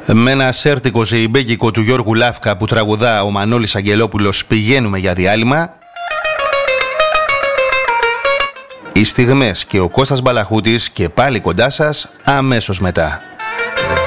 Με ένα σέρτικο ζεϊμπέκικο του Γιώργου Λάφκα που τραγουδά ο Μανώλης Αγγελόπουλος πηγαίνουμε για διάλειμμα. Οι στιγμές και ο Κώστας Μπαλαχούτης και πάλι κοντά σας αμέσως μετά.